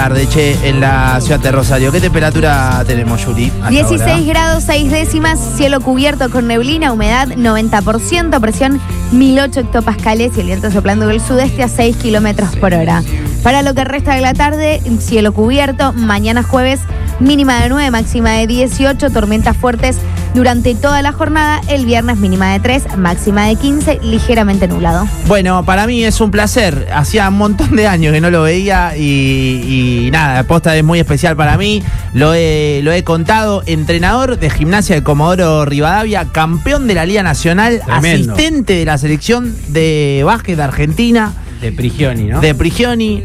tarde, en la ciudad de Rosario. ¿Qué temperatura tenemos, Yuri? 16 grados 6 décimas, cielo cubierto con neblina, humedad 90%, presión 1008 hectopascales y el viento soplando del sudeste a 6 kilómetros por hora. Para lo que resta de la tarde, cielo cubierto, mañana jueves, mínima de 9, máxima de 18, tormentas fuertes durante toda la jornada, el viernes mínima de 3, máxima de 15, ligeramente nublado. Bueno, para mí es un placer, hacía un montón de años que no lo veía y nada, la posta es muy especial para mí, lo he contado, entrenador de Gimnasia de Comodoro Rivadavia, campeón de la Liga Nacional, tremendo, asistente de la selección de básquet de Argentina. De Prigioni, ¿no? De Prigioni.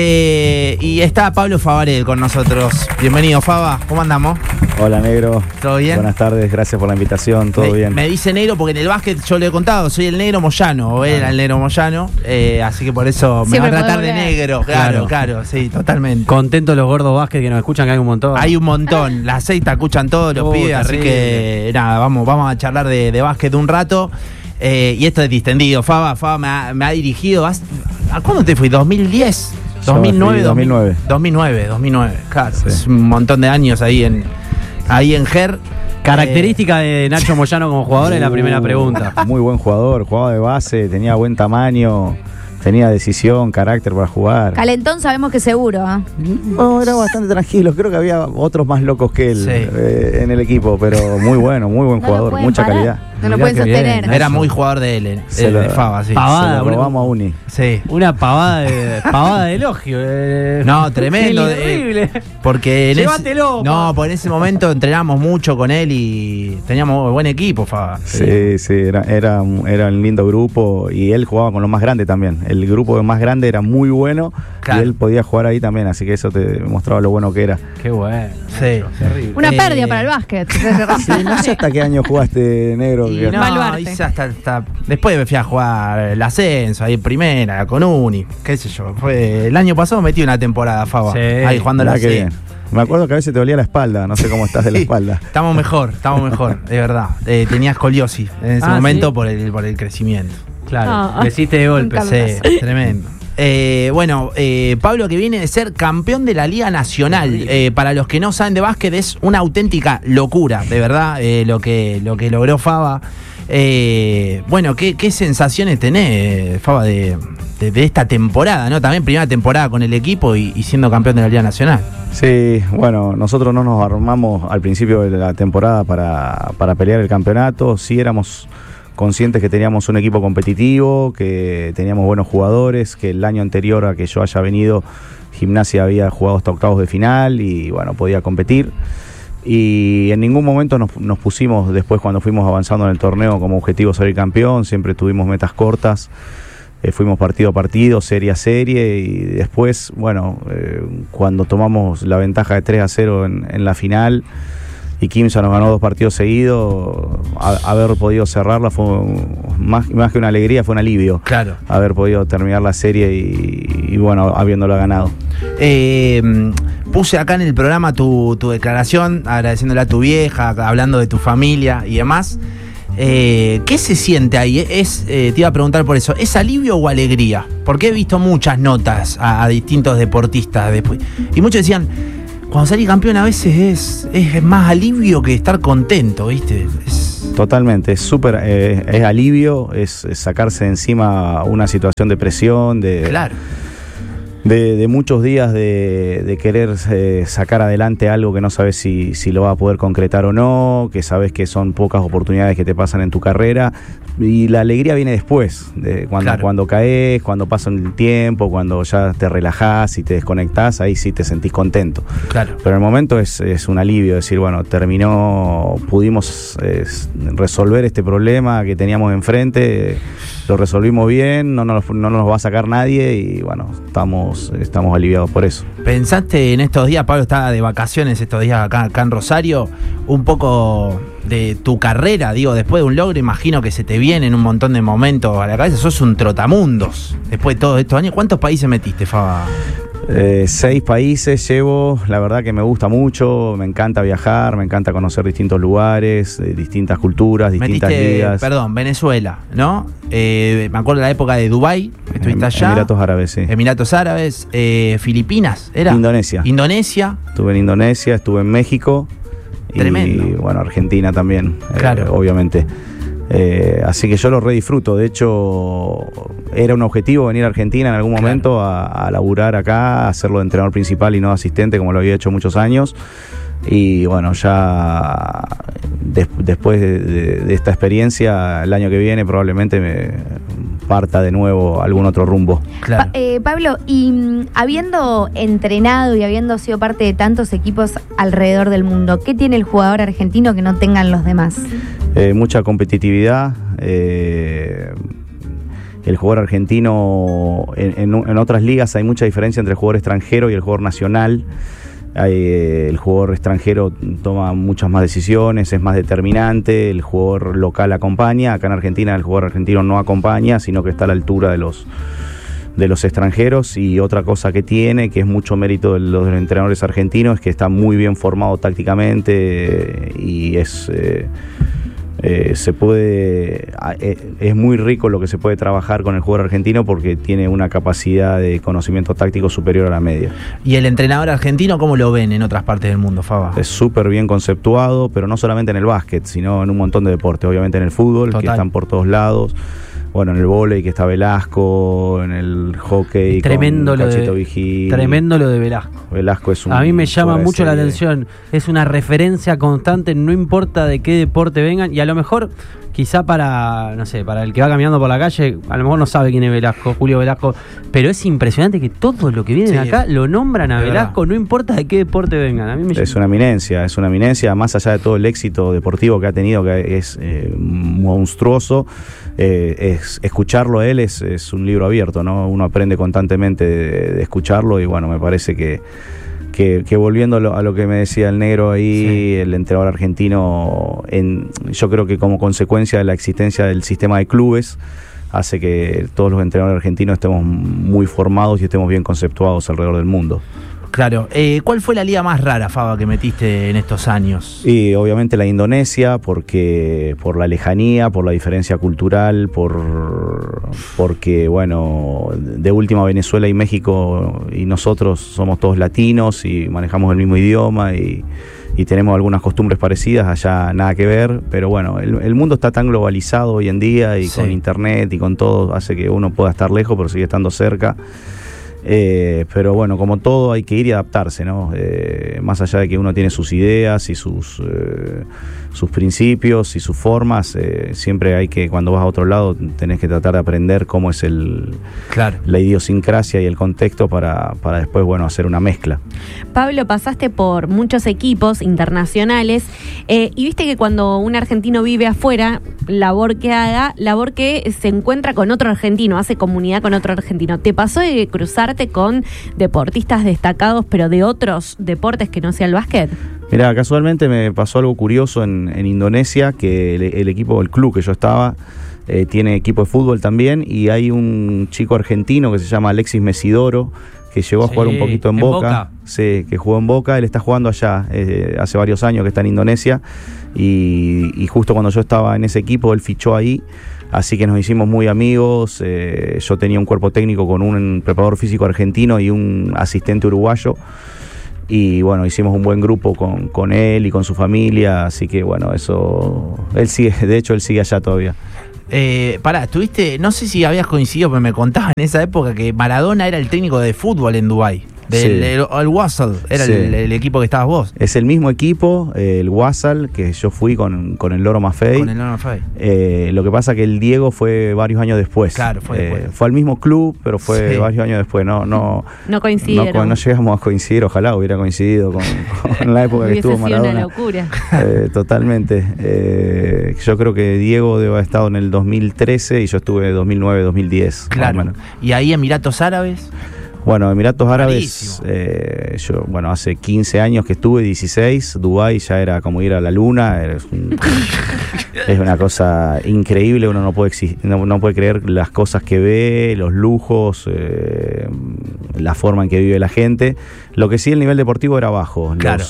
Y está Pablo Favarel con nosotros. Bienvenido, Fava. ¿Cómo andamos? Hola, negro. ¿Todo bien? Buenas tardes, gracias por la invitación. ¿Todo bien? Me dice negro porque en el básquet yo le he contado, soy el negro Moyano, o era el negro Moyano, así que por eso siempre me va a tratar de negro. Claro, sí, totalmente. Contentos los gordos básquet que nos escuchan, que hay un montón. Hay un montón, las 6 te escuchan todos los pibes, así que nada, vamos a charlar de básquet un rato. Y esto es distendido. Fava me ha dirigido. ¿A cuándo te fui? ¿2010? 2009, 2009, claro. Sí. Es un montón de años ahí en GER. Característica de Nacho Moyano como jugador es la primera pregunta. Muy buen jugador, jugaba de base, tenía buen tamaño, tenía decisión, carácter para jugar. Calentón sabemos que seguro, ¿eh? No, era bastante tranquilo, creo que había otros más locos que él en el equipo, pero muy buen jugador, mucha calidad. No lo pueden sostener. Bien, era muy jugador de él, de Fava, sí. Pavada, se lo robamos a Uni. Sí. Una pavada de elogio. No, tremendo. Increíble. Porque llévatelo. En ese momento entrenamos mucho con él y teníamos buen equipo, Fava. Sí, era un lindo grupo y él jugaba con los más grandes también. El grupo más grande era muy bueno, claro, y él podía jugar ahí también, así que eso te mostraba lo bueno que era. Qué bueno. Sí. Una pérdida para el básquet. Sí, no sé hasta qué año jugaste, negro. Hice hasta después me fui a jugar el ascenso, ahí en primera, con Uni, qué sé yo. El año pasado metí una temporada, Fava, ahí jugando la C. Me acuerdo que a veces te dolía la espalda, no sé cómo estás de la espalda. Estamos mejor, de verdad. Tenía escoliosis en ese momento, ¿sí? por el crecimiento. Claro, le hiciste de golpe. Sí, tremendo. Pablo, que viene de ser campeón de la Liga Nacional, para los que no saben de básquet, es una auténtica locura, de verdad, lo que logró Fava. ¿Qué sensaciones tenés, Fava, de esta temporada, ¿no? También primera temporada con el equipo y siendo campeón de la Liga Nacional. Sí, bueno, nosotros no nos armamos al principio de la temporada para pelear el campeonato, sí éramos conscientes que teníamos un equipo competitivo, que teníamos buenos jugadores, que el año anterior a que yo haya venido, Gimnasia había jugado hasta octavos de final y bueno, podía competir. Y en ningún momento nos pusimos, después cuando fuimos avanzando en el torneo, como objetivo salir campeón, siempre tuvimos metas cortas, fuimos partido a partido, serie a serie y después, cuando tomamos la ventaja de 3-0 en la final, y Quimsa nos ganó 2 partidos seguidos, haber podido cerrarla fue más que una alegría, fue un alivio. Claro. Haber podido terminar la serie y habiéndola ganado. Puse acá en el programa tu declaración, agradeciéndole a tu vieja, hablando de tu familia y demás. ¿Qué se siente ahí? Te iba a preguntar por eso, ¿es alivio o alegría? Porque he visto muchas notas a distintos deportistas después, y muchos decían, cuando salís campeón a veces es más alivio que estar contento, ¿viste? Totalmente, es súper, es alivio, es sacarse de encima una situación de presión, claro, de muchos días de querer sacar adelante algo que no sabes si lo vas a poder concretar o no, que sabes que son pocas oportunidades que te pasan en tu carrera, y la alegría viene después, cuando caes, cuando pasa el tiempo, cuando ya te relajás y te desconectás, ahí sí te sentís contento. Claro. Pero en el momento es un alivio, decir, pudimos resolver este problema que teníamos enfrente, lo resolvimos bien, no nos va a sacar nadie y estamos aliviados por eso. ¿Pensaste en estos días, Pablo estaba de vacaciones estos días acá en Rosario, un poco de tu carrera, después de un logro, imagino que se te vienen un montón de momentos a la cabeza, sos un trotamundos, después de todos estos años? ¿Cuántos países metiste, Fava? 6 países llevo, la verdad que me gusta mucho, me encanta viajar, me encanta conocer distintos lugares, distintas culturas, distintas ligas. Perdón, Venezuela, ¿no? Me acuerdo de la época de Dubái, estuviste allá. Emiratos Árabes, sí. Emiratos Árabes, Filipinas, ¿era? Indonesia. Estuve en Indonesia, estuve en México. Tremendo. Y bueno, Argentina también, claro. Obviamente. Así que yo lo redisfruto. De hecho, era un objetivo venir a Argentina en algún momento a laburar acá, a hacerlo de entrenador principal y no asistente, como lo había hecho muchos años. Y bueno, ya después de esta experiencia, el año que viene probablemente me parta de nuevo algún otro rumbo. Claro. Pablo, y habiendo entrenado y habiendo sido parte de tantos equipos alrededor del mundo, ¿qué tiene el jugador argentino que no tengan los demás? Mucha competitividad. El jugador argentino, en otras ligas hay mucha diferencia entre el jugador extranjero y el jugador nacional. El jugador extranjero toma muchas más decisiones, es más determinante, el jugador local acompaña. Acá en Argentina el jugador argentino no acompaña, sino que está a la altura de los extranjeros. Y otra cosa que tiene, que es mucho mérito de los entrenadores argentinos, es que está muy bien formado tácticamente y es muy rico lo que se puede trabajar con el jugador argentino, porque tiene una capacidad de conocimiento táctico superior a la media. ¿Y el entrenador argentino cómo lo ven en otras partes del mundo, Faba? Es súper bien conceptuado, pero no solamente en el básquet, sino en un montón de deportes. Obviamente en el fútbol, Total. Que están por todos lados. Bueno, en el vóley, que está Velasco, en el hockey, tremendo con lo Cachito de Vigil. Tremendo lo de Velasco. Velasco es un... A mí me llama fuera de mucho la serie. atención. Es una referencia constante, no importa de qué deporte vengan. Y a lo mejor, quizá para, no sé, para el que va caminando por la calle, a lo mejor no sabe quién es Velasco, Julio Velasco. Pero es impresionante que todos los que vienen acá lo nombran a Velasco, no importa de qué deporte vengan. A mí me Es una eminencia, más allá de todo el éxito deportivo que ha tenido, que es monstruoso. Escucharlo a él es un libro abierto, ¿no? Uno aprende constantemente de escucharlo. Y bueno, me parece que volviendo a lo que me decía el negro ahí, sí. El entrenador argentino, yo creo que como consecuencia de la existencia del sistema de clubes, hace que todos los entrenadores argentinos estemos muy formados y estemos bien conceptuados alrededor del mundo. Claro. ¿Cuál fue la liga más rara, Faba, que metiste en estos años? Y obviamente la Indonesia, porque por la lejanía, por la diferencia cultural, porque bueno, de última Venezuela y México y nosotros somos todos latinos y manejamos el mismo idioma y tenemos algunas costumbres parecidas. Allá nada que ver, pero bueno, el mundo está tan globalizado hoy en día y sí. Con internet y con todo, hace que uno pueda estar lejos pero sigue estando cerca. Pero bueno, como todo hay que ir y adaptarse, ¿no? Más allá de que uno tiene sus ideas y sus principios y sus formas, siempre hay que, cuando vas a otro lado, tenés que tratar de aprender cómo es la idiosincrasia y el contexto para después, bueno, hacer una mezcla. Pablo, pasaste por muchos equipos internacionales y viste que cuando un argentino vive afuera, labor que se encuentra con otro argentino, hace comunidad con otro argentino. ¿Te pasó de cruzarte con deportistas destacados pero de otros deportes que no sea el básquet? Mirá, casualmente me pasó algo curioso en Indonesia, que el club que yo estaba tiene equipo de fútbol también, y hay un chico argentino que se llama Alexis Mesidoro, que llegó a jugar un poquito en Boca. Sí, que jugó en Boca. Él está jugando allá hace varios años que está en Indonesia, y justo cuando yo estaba en ese equipo él fichó ahí, así que nos hicimos muy amigos. Yo tenía un cuerpo técnico con un preparador físico argentino y un asistente uruguayo, y bueno, hicimos un buen grupo con él y con su familia, así que bueno, eso, él sigue allá todavía. Estuviste, no sé si habías coincidido, pero me contaban en esa época que Maradona era el técnico de fútbol en Dubái. El Wasal era sí. el equipo que estabas vos. Es el mismo equipo, el Wasal, que yo fui con el Loro Maffei. Con el Loro Maffei. Lo que pasa que el Diego fue varios años después. Claro, fue después. Fue al mismo club, pero fue varios años después. No coincidieron. No llegamos a coincidir, ojalá hubiera coincidido con la época que estuvo Maradona. Una locura. Totalmente. Yo creo que Diego debe haber estado en el 2013 y yo estuve en 2009-2010. Claro. Y ahí Emiratos Árabes. Bueno, Emiratos Rarísimo. Árabes, yo, bueno, hace 15 años que estuve, 16, Dubái ya era como ir a la luna, es una cosa increíble, uno no puede, no puede creer las cosas que ve, los lujos, la forma en que vive la gente. Lo que sí, el nivel deportivo era bajo, Claro.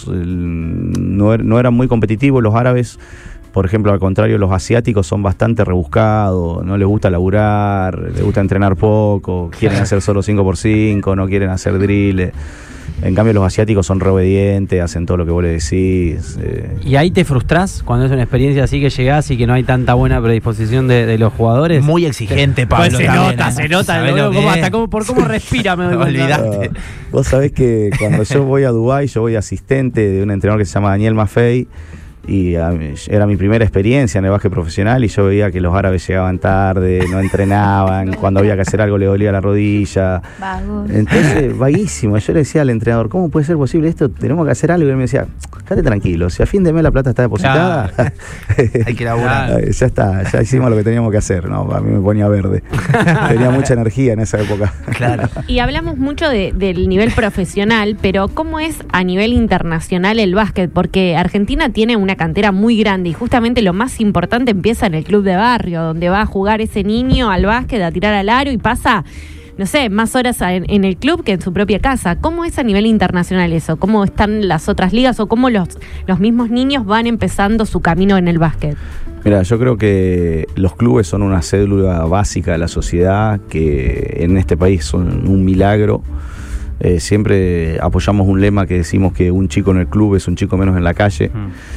no eran muy competitivos los árabes. Por ejemplo, al contrario, los asiáticos son bastante rebuscados, no les gusta laburar, les gusta entrenar poco, quieren hacer solo 5x5, no quieren hacer drill. En cambio, los asiáticos son re obedientes, hacen todo lo que vos le decís. ¿Y ahí te frustrás cuando es una experiencia así que llegás y que no hay tanta buena predisposición de los jugadores? Muy exigente, Pablo. Pues se también, nota, ¿eh? se nota. ¿Sabés Lo lo veo que como es? hasta por cómo respira me doy cuenta. Olvidate. Vos sabés que cuando yo voy a Dubái, yo voy asistente de un entrenador que se llama Daniel Maffei, y era mi primera experiencia en el básquet profesional, y yo veía que los árabes llegaban tarde, no entrenaban, cuando había que hacer algo le dolía la rodilla. Vagos. Entonces, vaguísimo. Yo le decía al entrenador, ¿cómo puede ser posible esto? Tenemos que hacer algo. Y él me decía, quédate tranquilo, si a fin de mes la plata está depositada, Hay que laburar. ya está, ya hicimos lo que teníamos que hacer. No, a mí me ponía verde. Tenía mucha energía en esa época. Claro. Y hablamos mucho del nivel profesional, pero ¿cómo es a nivel internacional el básquet? Porque Argentina tiene una cantera muy grande y justamente lo más importante empieza en el club de barrio, donde va a jugar ese niño al básquet, a tirar al aro y pasa, no sé, más horas en el club que en su propia casa. ¿Cómo es a nivel internacional eso? ¿Cómo están las otras ligas o cómo los mismos niños van empezando su camino en el básquet? Mira, yo creo que los clubes son una célula básica de la sociedad, que en este país son un milagro. Siempre apoyamos un lema que decimos que un chico en el club es un chico menos en la calle.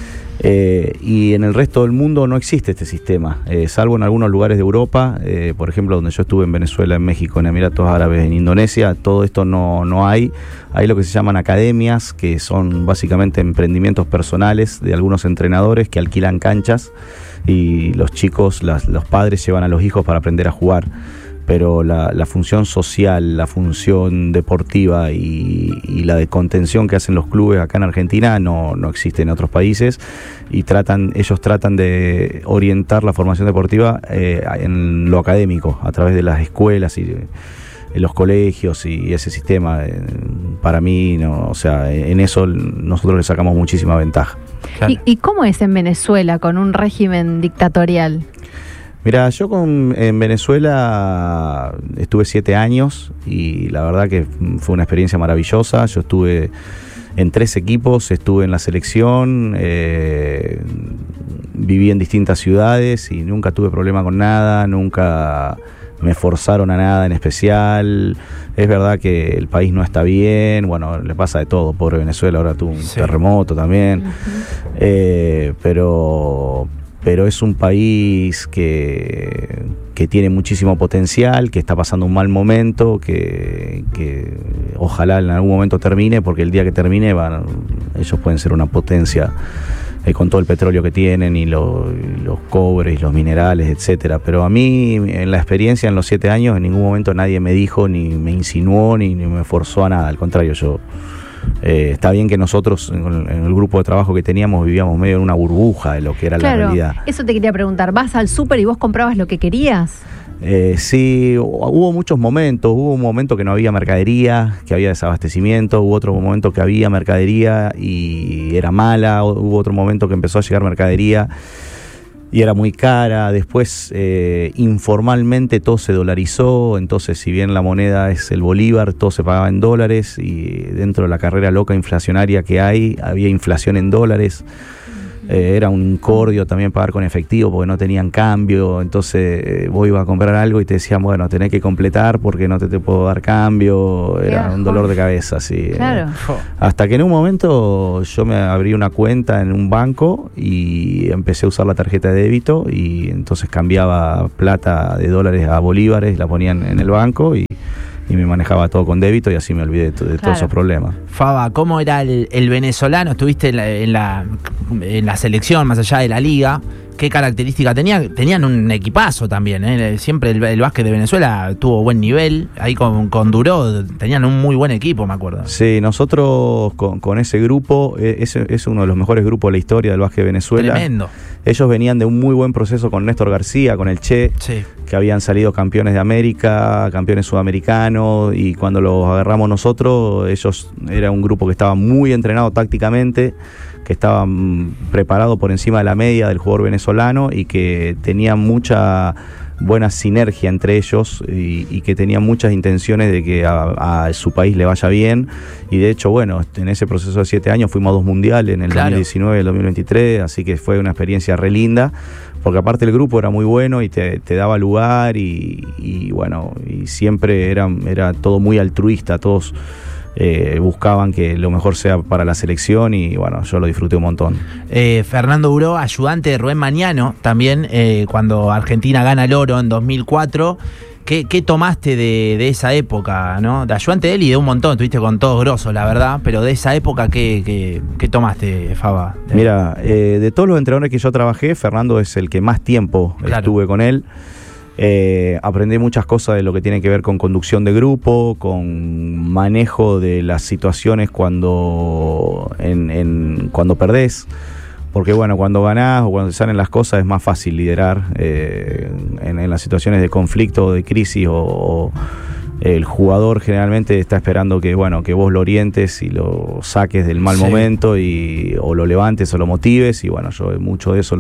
Y en el resto del mundo no existe este sistema, salvo en algunos lugares de Europa, por ejemplo, donde yo estuve en Venezuela, en México, en Emiratos Árabes, en Indonesia. Todo esto no hay. Hay lo que se llaman academias, que son básicamente emprendimientos personales de algunos entrenadores que alquilan canchas, y los chicos, los padres llevan a los hijos para aprender a jugar. Pero la función social, la función deportiva y la de contención que hacen los clubes acá en Argentina no existe en otros países, y ellos tratan de orientar la formación deportiva en lo académico, a través de las escuelas y los colegios y ese sistema. Para mí, no, o sea, en eso nosotros le sacamos muchísima ventaja. Claro. ¿Y cómo es en Venezuela con un régimen dictatorial? Mira, yo en Venezuela estuve 7 años y la verdad que fue una experiencia maravillosa. Yo estuve en 3 equipos, estuve en la selección, viví en distintas ciudades y nunca tuve problema con nada, nunca me forzaron a nada en especial. Es verdad que el país no está bien, bueno, le pasa de todo, pobre Venezuela, ahora tuvo un terremoto también, pero es un país que tiene muchísimo potencial, que está pasando un mal momento, que ojalá en algún momento termine, porque el día que termine ellos pueden ser una potencia con todo el petróleo que tienen y los cobres y los minerales, etcétera. Pero a mí, en la experiencia, en los 7 años, en ningún momento nadie me dijo, ni me insinuó, ni me forzó a nada. Al contrario, está bien que nosotros en el grupo de trabajo que teníamos vivíamos medio en una burbuja de lo que era la realidad. Eso te quería preguntar. ¿Vas al súper y vos comprabas lo que querías? Sí, hubo muchos momentos. Hubo un momento que no había mercadería, que había desabastecimiento. Hubo otro momento que había mercadería y era mala. Hubo otro momento que empezó a llegar mercadería y era muy cara. Después, informalmente todo se dolarizó, entonces si bien la moneda es el bolívar, todo se pagaba en dólares, y dentro de la carrera loca inflacionaria que hay, había inflación en dólares. Era un incordio también pagar con efectivo porque no tenían cambio. Entonces vos ibas a comprar algo y te decían, bueno, tenés que completar porque no te puedo dar cambio. Era un dolor de cabeza, sí. Claro. Hasta que en un momento yo me abrí una cuenta en un banco y empecé a usar la tarjeta de débito, y entonces cambiaba plata de dólares a bolívares, la ponían en el banco y me manejaba todo con débito, y así me olvidé de todos esos problemas. Faba, ¿cómo era el venezolano? Estuviste en la selección, más allá de la liga. ¿Qué características tenía? Tenían un equipazo también, ¿eh? Siempre el básquet de Venezuela tuvo buen nivel. Ahí con Duró tenían un muy buen equipo, me acuerdo. Sí, nosotros con ese grupo, es uno de los mejores grupos de la historia del básquet de Venezuela. Tremendo. Ellos venían de un muy buen proceso con Néstor García, con el Che, Sí. que habían salido campeones de América, campeones sudamericanos, y cuando los agarramos nosotros, ellos era un grupo que estaba muy entrenado tácticamente, que estaba preparado por encima de la media del jugador venezolano y que tenía mucha buena sinergia entre ellos y que tenían muchas intenciones de que a su país le vaya bien. Y de hecho, bueno, en ese proceso de 7 años fuimos a 2 mundiales, en el 2019 y el 2023, así que fue una experiencia re linda, porque aparte el grupo era muy bueno y te daba lugar y bueno, y siempre era todo muy altruista, todos buscaban que lo mejor sea para la selección y bueno, yo lo disfruté un montón. Fernando Buró, ayudante de Rubén Mañano, también cuando Argentina gana el oro en 2004. ¿Qué tomaste de esa época, ¿no? De ayudante de él y de un montón, estuviste con todos grosos, la verdad, pero de esa época, ¿qué tomaste, Faba? Mira, de todos los entrenadores que yo trabajé, Fernando es el que más tiempo estuve con él. Aprendí muchas cosas de lo que tiene que ver con conducción de grupo, con manejo de las situaciones cuando perdés, porque bueno, cuando ganás o cuando te salen las cosas es más fácil liderar en las situaciones de conflicto o de crisis, o el jugador generalmente está esperando que vos lo orientes y lo saques del mal momento o lo levantes o lo motives, y bueno, yo mucho de eso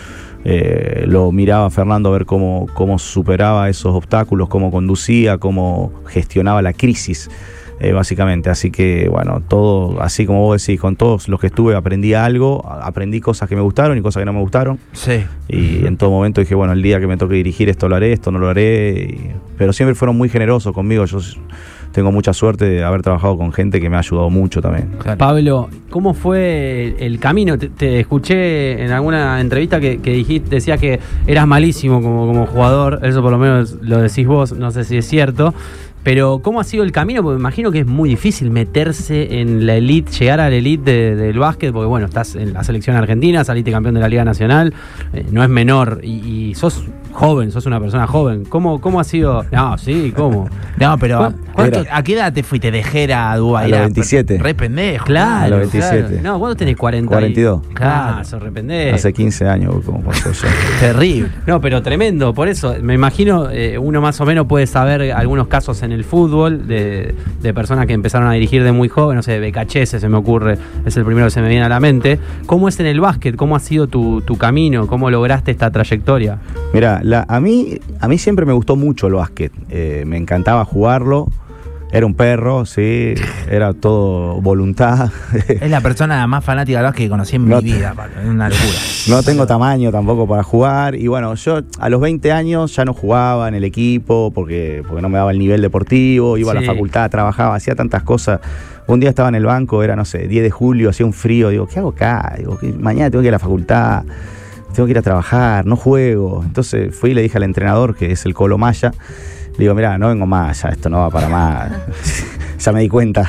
lo miraba a Fernando a ver cómo superaba esos obstáculos, cómo conducía, cómo gestionaba la crisis, básicamente. Así que bueno, todo, así como vos decís, con todos los que estuve aprendí algo, aprendí cosas que me gustaron y cosas que no me gustaron. Sí. Y en todo momento dije, bueno, el día que me toque dirigir esto lo haré, esto no lo haré. Pero siempre fueron muy generosos conmigo. Yo tengo mucha suerte de haber trabajado con gente que me ha ayudado mucho también. Claro. Pablo, ¿cómo fue el camino? Te escuché en alguna entrevista que decías que eras malísimo como jugador, eso por lo menos lo decís vos, no sé si es cierto, pero ¿cómo ha sido el camino? Porque me imagino que es muy difícil meterse en la elite, llegar a la elite del básquet, porque bueno, estás en la selección argentina, saliste campeón de la Liga Nacional, no es menor, y sos joven, sos una persona joven. ¿Cómo ha sido? No, sí, ¿cómo? No, pero ¿a qué edad te fuiste de Jera a Dubái? A los 27. Re pendejo. Claro, a los 27. Claro. No, ¿cuándo tenés 40? 42. Claro, sos re pendejo. Hace 15 años como pasó yo. Terrible. No, pero tremendo, por eso me imagino, uno más o menos puede saber algunos casos en el fútbol de personas que empezaron a dirigir de muy joven, no sé, Becachese se me ocurre, es el primero que se me viene a la mente. ¿Cómo es en el básquet? ¿Cómo ha sido tu camino? ¿Cómo lograste esta trayectoria? Mira, a mí siempre me gustó mucho el básquet, me encantaba jugarlo. Era un perro, sí, era todo voluntad. Es la persona más fanática del básquet que conocí en mi vida, Pablo. Es una locura. No tengo tamaño tampoco para jugar. Y bueno, yo a los 20 años ya no jugaba en el equipo porque no me daba el nivel deportivo. Iba a la facultad, trabajaba, hacía tantas cosas. Un día estaba en el banco, era, no sé, 10 de julio, hacía un frío. Digo, ¿qué hago acá? Digo, mañana tengo que ir a la facultad, tengo que ir a trabajar, no juego. Entonces fui y le dije al entrenador, que es el Colo Maya, le digo, mirá, no vengo más, ya esto no va para más. Ya me di cuenta.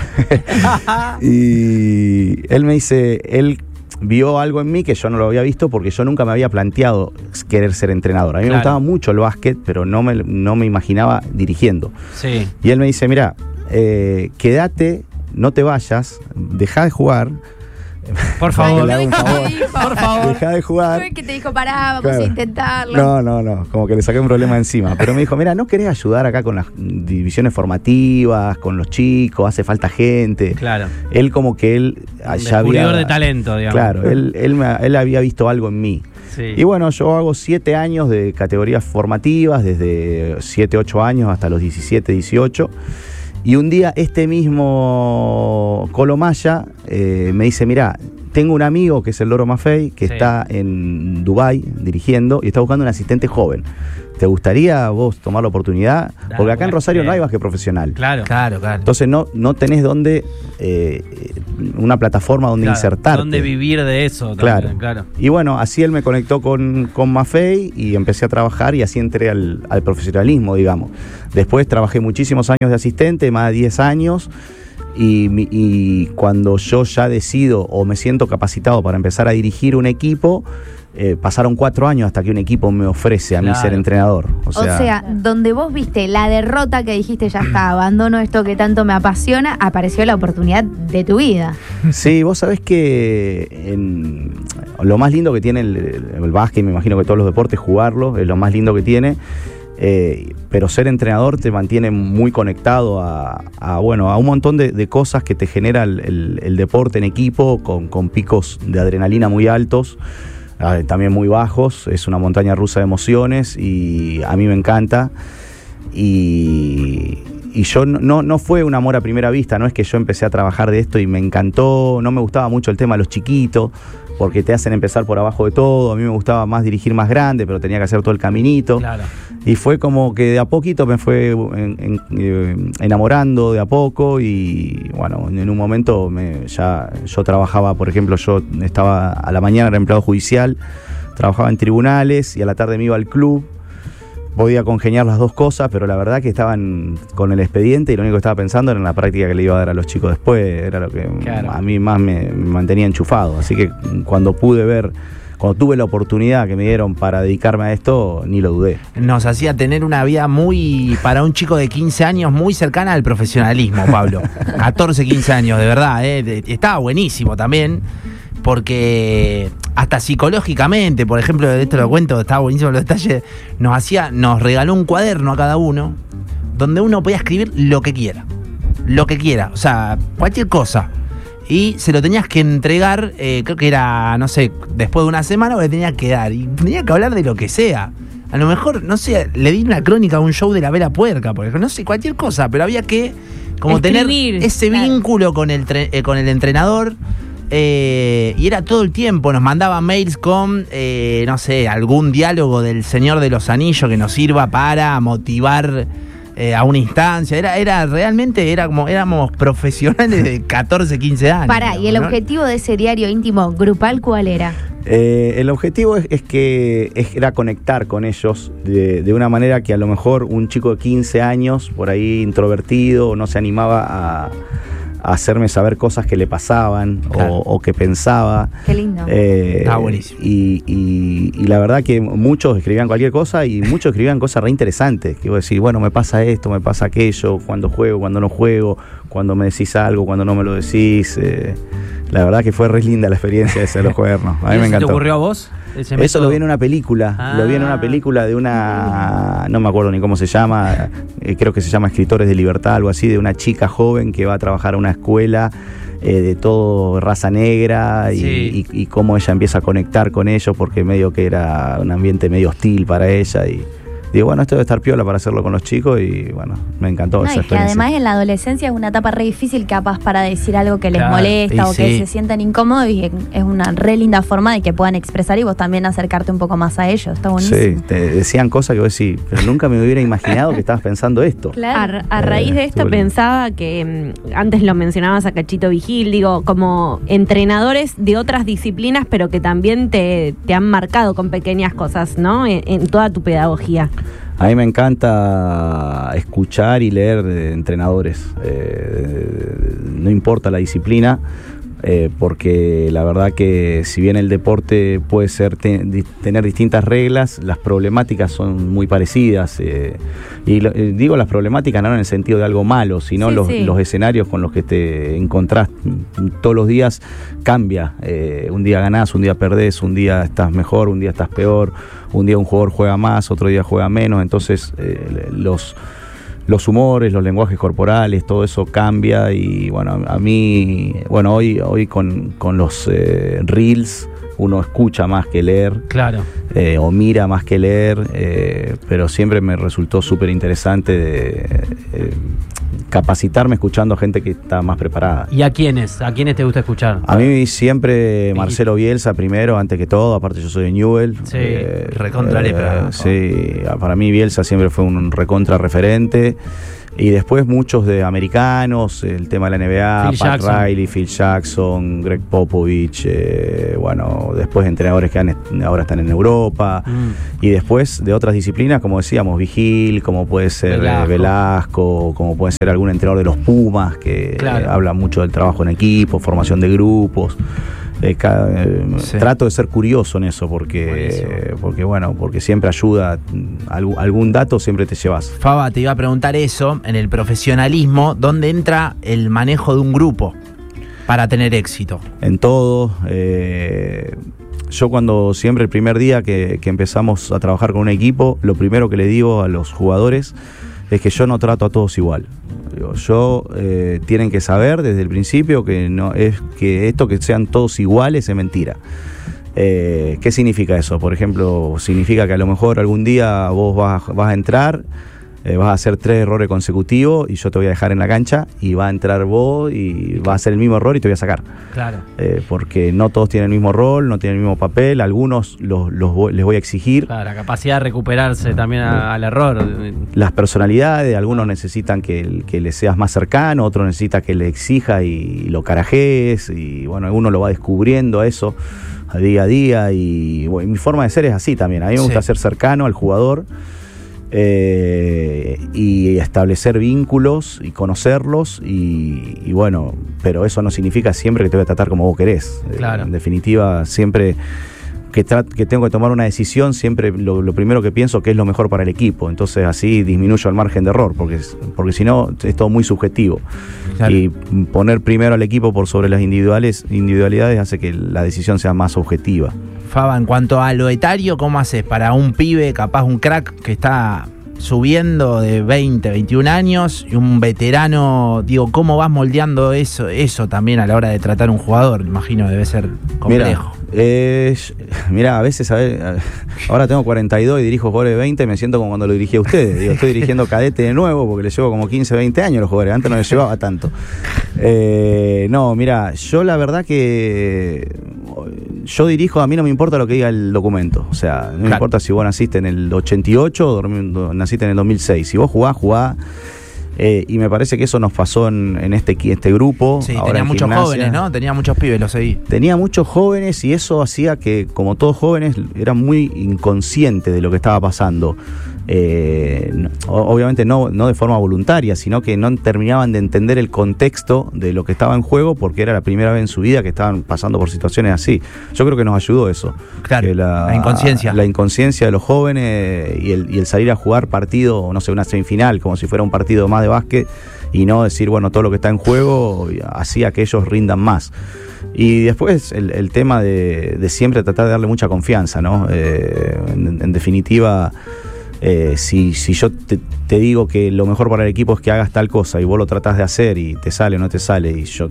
Y él me dice, él vio algo en mí que yo no lo había visto porque yo nunca me había planteado querer ser entrenador. A mí me gustaba mucho el básquet, pero no me imaginaba dirigiendo. Sí. Y él me dice, mirá, quédate, no te vayas, dejá de jugar. Por favor, le hago un favor. Por favor. Dejá de jugar. Fue que te dijo, pará, vamos a intentarlo. No, como que le saqué un problema encima. Pero me dijo, mira, ¿no querés ayudar acá con las divisiones formativas, con los chicos? Hace falta gente. Claro. Él como que él ya descubridor había... de talento, digamos. Claro, él había visto algo en mí. Sí. Y bueno, yo hago 7 años de categorías formativas, desde 7, 8 años hasta los 17, 18. Y un día este mismo Colo Maya me dice, mirá, tengo un amigo que es el Loro Maffei, que está en Dubái dirigiendo y está buscando un asistente joven. ¿Te gustaría vos tomar la oportunidad? Porque acá en Rosario no hay básquet profesional. Claro. Entonces no tenés dónde, una plataforma donde insertarte. Donde vivir de eso. También, claro. Y bueno, así él me conectó con Maffei y empecé a trabajar y así entré al profesionalismo, digamos. Después trabajé muchísimos años de asistente, más de 10 años. Y cuando yo ya decido o me siento capacitado para empezar a dirigir un equipo, pasaron 4 años hasta que un equipo me ofrece a mí ser entrenador. O sea, donde vos viste la derrota que dijiste, ya está, abandono esto que tanto me apasiona, apareció la oportunidad de tu vida. Sí, vos sabés que lo más lindo que tiene el básquet, me imagino que todos los deportes, jugarlo, es lo más lindo que tiene. pero ser entrenador te mantiene muy conectado a un montón de cosas que te genera el deporte en equipo, con picos de adrenalina muy altos, también muy bajos. Es una montaña rusa de emociones y a mí me encanta. Y yo no fue un amor a primera vista, no es que yo empecé a trabajar de esto y me encantó. No me gustaba mucho el tema de los chiquitos, porque te hacen empezar por abajo de todo. A mí me gustaba más dirigir más grande, pero tenía que hacer todo el caminito. Claro. Y fue como que de a poquito me fue enamorando de a poco. Y bueno, en un momento yo trabajaba, por ejemplo, yo estaba a la mañana, era empleado judicial, trabajaba en tribunales y a la tarde me iba al club. Podía congeniar las dos cosas, pero la verdad que estaban con el expediente y lo único que estaba pensando era en la práctica que le iba a dar a los chicos después. Era lo que a mí más me mantenía enchufado. Así que cuando tuve la oportunidad que me dieron para dedicarme a esto, ni lo dudé. Nos hacía tener una vida para un chico de 15 años, muy cercana al profesionalismo, Pablo. 14, 15 años, de verdad. Estaba buenísimo también. Porque hasta psicológicamente, por ejemplo, esto lo cuento, estaba buenísimo los detalles, nos regaló un cuaderno a cada uno, donde uno podía escribir lo que quiera, o sea, cualquier cosa. Y se lo tenías que entregar, creo que era, no sé, después de una semana, o le tenías que dar, y tenía que hablar de lo que sea. A lo mejor, no sé, le di una crónica a un show de la Vela Puerca, por ejemplo, no sé, cualquier cosa, pero había que como escribir, tener ese vínculo con el entrenador. Y era todo el tiempo, nos mandaban mails con, no sé, algún diálogo del Señor de los Anillos que nos sirva para motivar a una instancia. Realmente como éramos profesionales de 14, 15 años. Pará, ¿y el objetivo de ese diario íntimo grupal cuál era? El objetivo era conectar con ellos de una manera que a lo mejor un chico de 15 años, por ahí introvertido, no se animaba a hacerme saber cosas que le pasaban, claro, o que pensaba. Qué lindo. Está buenísimo. Y la verdad que muchos escribían cualquier cosa y muchos escribían cosas re interesantes. Que iba a decir, bueno, me pasa esto, me pasa aquello, cuando juego, cuando no juego, cuando me decís algo, cuando no me lo decís. La verdad que fue re linda la experiencia esa de los cuadernos. A mí me encantó. ¿Te ocurrió a vos? Eso lo vi en una película. Lo vi en una película de una... No me acuerdo ni cómo se llama. Creo que se llama Escritores de Libertad, algo así, de una chica joven que va a trabajar a una escuela de todo raza negra. Sí. Y cómo ella empieza a conectar con ellos, porque medio que era un ambiente medio hostil para ella. Y digo, bueno, esto debe estar piola para hacerlo con los chicos. Y bueno, me encantó esa experiencia. Que además en la adolescencia es una etapa re difícil, capaz, para decir algo que les molesta o que se sientan incómodos, y es una re linda forma de que puedan expresar y vos también acercarte un poco más a ellos. Está buenísimo. Sí, te decían cosas que vos decís, pero nunca me hubiera imaginado que estabas pensando esto. Claro. A raíz de esto pensaba que antes lo mencionabas a Cachito Vigil, digo, como entrenadores de otras disciplinas, pero que también te han marcado con pequeñas cosas, ¿no? En toda tu pedagogía. A mí me encanta escuchar y leer de entrenadores, no importa la disciplina, porque la verdad que si bien el deporte puede ser tener distintas reglas, las problemáticas son muy parecidas, y digo las problemáticas no en el sentido de algo malo, sino los escenarios con los que te encontrás todos los días cambia. Un día ganás, un día perdés, un día estás mejor, un día estás peor, un día un jugador juega más, otro día juega menos. Entonces los humores, los lenguajes corporales, todo eso cambia. Y bueno, a mí, bueno, hoy con los reels uno escucha más que leer, claro, o mira más que leer, pero siempre me resultó súper interesante capacitarme escuchando a gente que está más preparada. ¿Y a quiénes te gusta escuchar? A mí siempre Marcelo Bielsa primero, antes que todo. Aparte yo soy de Newell. Sí, recontra sí, para mí Bielsa siempre fue un recontra referente. Y después muchos de americanos, el tema de la NBA, Pat Riley, Phil Jackson, Greg Popovich, bueno, después entrenadores que ahora están en Europa, y después de otras disciplinas, como decíamos, Vigil, como puede ser Velasco, como puede ser algún entrenador de los Pumas, que habla mucho del trabajo en equipo, formación de grupos. Trato de ser curioso en eso, porque siempre ayuda, algún dato siempre te llevas. Faba, te iba a preguntar eso, en el profesionalismo, ¿dónde entra el manejo de un grupo para tener éxito? En todo. Yo cuando siempre el primer día que empezamos a trabajar con un equipo, lo primero que le digo a los jugadores es que yo no trato a todos igual. Tienen que saber desde el principio que no es que esto que sean todos iguales es mentira. ¿Qué significa eso? Por ejemplo, significa que a lo mejor algún día vos vas a entrar, vas a hacer 3 errores consecutivos y yo te voy a dejar en la cancha y va a entrar vos y vas a hacer el mismo error y te voy a sacar. Claro. Porque no todos tienen el mismo rol, no tienen el mismo papel, algunos les voy a exigir. Claro, la capacidad de recuperarse también al error. Las personalidades, algunos necesitan que le seas más cercano, otros necesitan que le exijas y lo carajees, y bueno, uno lo va descubriendo a eso día a día, y bueno, mi forma de ser es así también. A mí me gusta ser cercano al jugador, y establecer vínculos y conocerlos, y bueno, pero eso no significa siempre que te voy a tratar como vos querés. Claro. En definitiva, siempre que tengo que tomar una decisión, siempre lo primero que pienso que es lo mejor para el equipo. Entonces así disminuyo el margen de error, porque si no es todo muy subjetivo. Claro. Y poner primero al equipo por sobre las individualidades hace que la decisión sea más objetiva. Faba, en cuanto a lo etario, ¿cómo haces para un pibe, capaz un crack que está subiendo de 20, 21 años, y un veterano? Digo, ¿cómo vas moldeando eso también a la hora de tratar un jugador? Imagino debe ser complejo. Mira, a veces, ahora tengo 42 y dirijo jugadores de 20, me siento como cuando lo dirigí a ustedes. Digo, estoy dirigiendo cadete de nuevo porque les llevo como 15, 20 años a los jugadores. Antes no les llevaba tanto. No, mira, yo la verdad que yo dirijo, a mí no me importa lo que diga el documento. O sea, no me importa si vos naciste en el 88 o naciste en el 2006. Si vos jugás. Y me parece que eso nos pasó en este grupo. Sí, tenía muchos jóvenes, ¿no? Tenía muchos pibes, lo seguí. Tenía muchos jóvenes, y eso hacía que, como todos jóvenes, eran muy inconscientes de lo que estaba pasando. Obviamente no de forma voluntaria, sino que no terminaban de entender el contexto de lo que estaba en juego, porque era la primera vez en su vida que estaban pasando por situaciones así. Yo creo que nos ayudó eso. Claro, la inconsciencia. La inconsciencia de los jóvenes, y el salir a jugar partido, no sé, una semifinal, como si fuera un partido más de básquet, y no decir, bueno, todo lo que está en juego, hacía que ellos rindan más. Y después el tema de siempre tratar de darle mucha confianza, ¿no? En definitiva, si yo te digo que lo mejor para el equipo es que hagas tal cosa y vos lo tratás de hacer y te sale o no te sale, y yo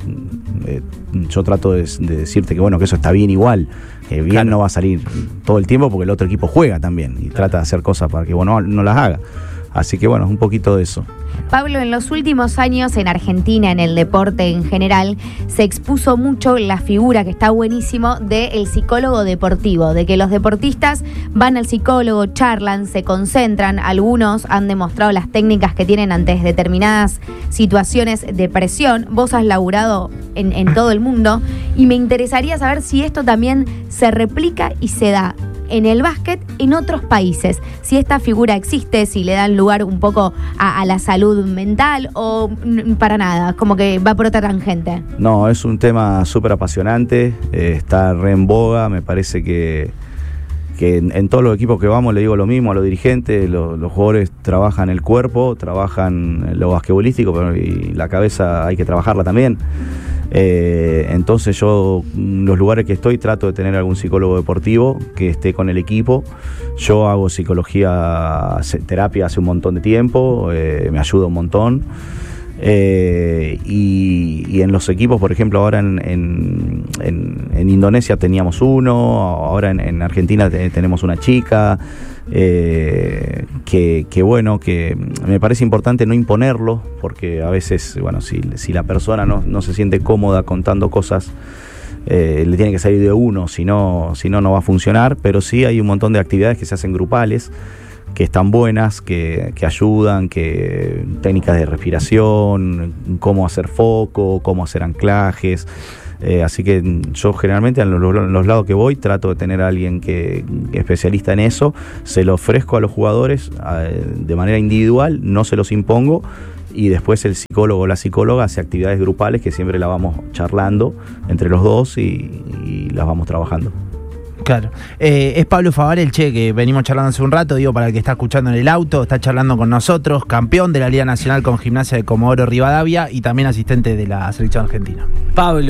trato de decirte que bueno, que eso está bien igual, que bien no va a salir todo el tiempo porque el otro equipo juega también y trata de hacer cosas para que vos no las hagas. Así que bueno, es un poquito de eso. Pablo, en los últimos años en Argentina, en el deporte en general, se expuso mucho la figura, que está buenísimo, del psicólogo deportivo, de que los deportistas van al psicólogo, charlan, se concentran, algunos han demostrado las técnicas que tienen ante determinadas situaciones de presión. Vos has laburado en todo el mundo, y me interesaría saber si esto también se replica y se da en el básquet en otros países, si esta figura existe, si le dan lugar un poco a la salud mental, o para nada, como que va por otra tangente. No, es un tema súper apasionante, está re en boga. Me parece que en todos los equipos que vamos le digo lo mismo a los dirigentes. Los jugadores trabajan el cuerpo, trabajan lo basquetbolístico, pero y la cabeza hay que trabajarla también. Entonces yo, en los lugares que estoy, trato de tener algún psicólogo deportivo que esté con el equipo. Yo hago terapia hace un montón de tiempo, me ayuda un montón. Y en los equipos, por ejemplo, ahora en Indonesia teníamos uno, ahora en Argentina tenemos una chica, que bueno, que me parece importante no imponerlo, porque a veces, bueno, si la persona no se siente cómoda contando cosas, le tiene que salir de uno, si no va a funcionar. Pero sí hay un montón de actividades que se hacen grupales, que están buenas, que ayudan, que técnicas de respiración, cómo hacer foco, cómo hacer anclajes. Así que yo generalmente en los lados que voy trato de tener a alguien que especialista en eso. Se lo ofrezco a los jugadores de manera individual, no se los impongo, y después el psicólogo o la psicóloga hace actividades grupales que siempre las vamos charlando entre los dos y las vamos trabajando. Claro. Es Pablo Faval, el Che, que venimos charlando hace un rato, digo, para el que está escuchando en el auto, está charlando con nosotros, campeón de la Liga Nacional con Gimnasia de Comodoro Rivadavia y también asistente de la selección argentina. Pablo,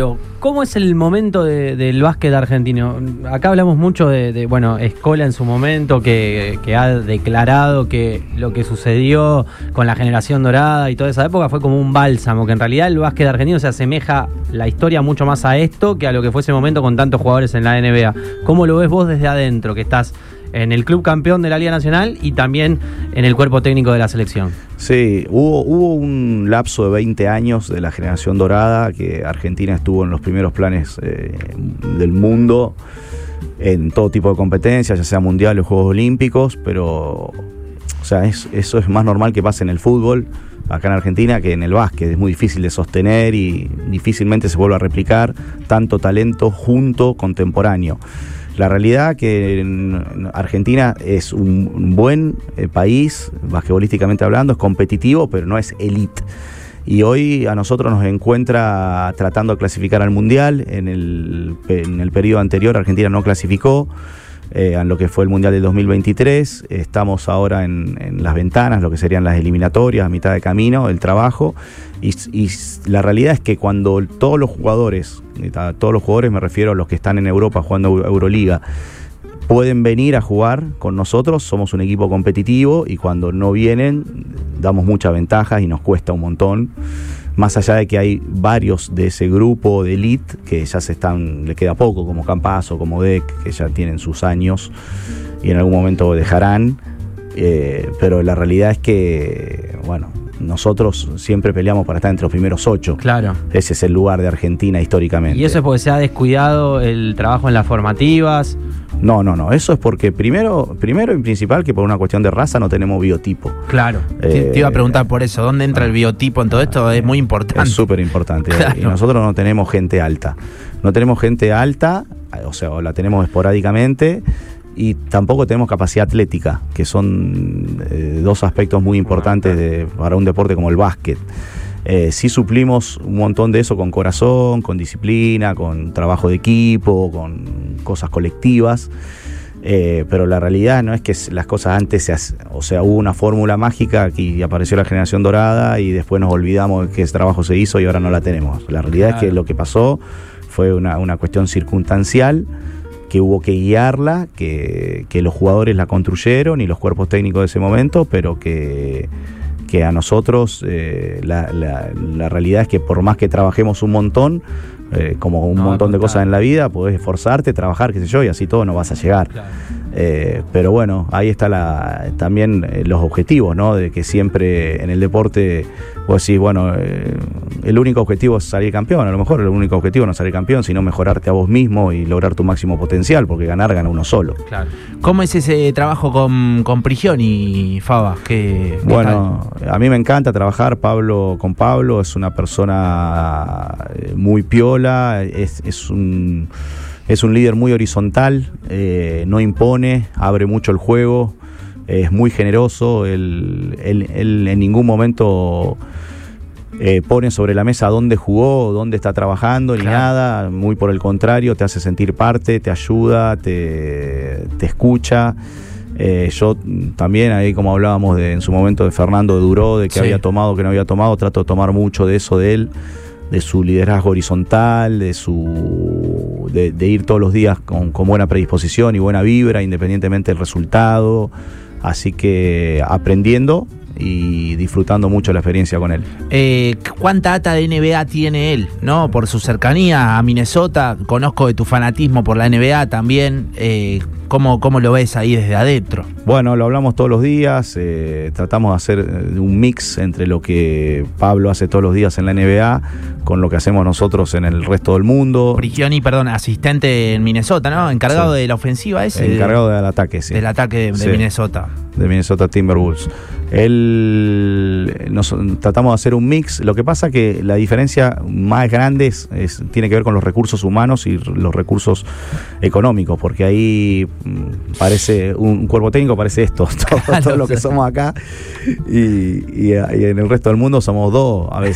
¿Cómo es el momento del básquet argentino? Acá hablamos mucho de Escola en su momento, que ha declarado que lo que sucedió con la generación dorada y toda esa época fue como un bálsamo, que en realidad el básquet argentino se asemeja la historia mucho más a esto que a lo que fue ese momento con tantos jugadores en la NBA. ¿Cómo lo ves vos desde adentro, que estás en el club campeón de la Liga Nacional y también en el cuerpo técnico de la selección? Sí, hubo un lapso de 20 años de la generación dorada que Argentina estuvo en los primeros planes del mundo en todo tipo de competencias, ya sea mundial o Juegos Olímpicos, pero o sea, eso es más normal que pase en el fútbol acá en Argentina que en el básquet. Es muy difícil de sostener y difícilmente se vuelve a replicar tanto talento junto contemporáneo. La realidad que en Argentina es un buen país, basquetbolísticamente hablando, es competitivo, pero no es elite. Y hoy a nosotros nos encuentra tratando de clasificar al Mundial. En el periodo anterior Argentina no clasificó en lo que fue el Mundial del 2023. Estamos ahora en las ventanas, lo que serían las eliminatorias, a mitad de camino, el trabajo. Y la realidad es que cuando todos los jugadores me refiero a los que están en Europa jugando Euroliga, pueden venir a jugar con nosotros, somos un equipo competitivo y cuando no vienen damos muchas ventajas y nos cuesta un montón. Más allá de que hay varios de ese grupo de elite que ya le queda poco, como Campazzo, como Deck, que ya tienen sus años y en algún momento dejarán, pero la realidad es que, nosotros siempre peleamos para estar entre los primeros 8. Claro. Ese es el lugar de Argentina históricamente. ¿Y eso es porque se ha descuidado el trabajo en las formativas? No. Eso es porque primero y principal que por una cuestión de raza no tenemos biotipo. Claro. Te iba a preguntar por eso. ¿Dónde entra el biotipo en todo esto? Es muy importante. Es súper importante. Claro. Y nosotros no tenemos gente alta. O la tenemos esporádicamente. Y tampoco tenemos capacidad atlética, que son dos aspectos muy importantes para un deporte como el básquet. Sí suplimos un montón de eso con corazón, con disciplina, con trabajo de equipo, con cosas colectivas, pero la realidad no es que las cosas antes hubo una fórmula mágica y apareció la generación dorada y después nos olvidamos de que ese trabajo se hizo y ahora no la tenemos. La realidad es que lo que pasó fue una cuestión circunstancial, que hubo que guiarla, que los jugadores la construyeron y los cuerpos técnicos de ese momento, pero que a nosotros la realidad es que por más que trabajemos un montón, como un montón de cosas en la vida, podés esforzarte, trabajar, qué sé yo, y así todo no vas a llegar. Claro. Pero bueno, ahí está también los objetivos, ¿no? De que siempre en el deporte vos decís, el único objetivo es salir campeón. A lo mejor el único objetivo no es salir campeón, sino mejorarte a vos mismo y lograr tu máximo potencial, porque gana uno solo. Claro. ¿Cómo es ese trabajo con Prigioni, Faba? A mí me encanta trabajar con Pablo, es una persona muy piola, es un líder muy horizontal, no impone, abre mucho el juego, es muy generoso, él en ningún momento pone sobre la mesa dónde jugó, dónde está trabajando, ni nada, muy por el contrario, te hace sentir parte, te ayuda, te escucha. Yo también, ahí como hablábamos en su momento de Fernando Duró, de que había tomado, que no había tomado, trato de tomar mucho de eso de él, de su liderazgo horizontal, de ir todos los días con buena predisposición y buena vibra, independientemente del resultado. Así que aprendiendo y disfrutando mucho la experiencia con él. ¿Cuánta data de NBA tiene él? ¿No? Por su cercanía a Minnesota, conozco de tu fanatismo por la NBA también. ¿Cómo lo ves ahí desde adentro? Bueno, lo hablamos todos los días, tratamos de hacer un mix entre lo que Pablo hace todos los días en la NBA con lo que hacemos nosotros en el resto del mundo. Prigioni, asistente en Minnesota, ¿no? Encargado de la ofensiva ese. Encargado del ataque, sí. Del ataque de Minnesota. De Minnesota Timberwolves. Tratamos de hacer un mix. Lo que pasa que la diferencia más grande tiene que ver con los recursos humanos y los recursos económicos, porque ahí parece un cuerpo técnico, parece esto, todo lo que somos acá, y en el resto del mundo somos dos a veces.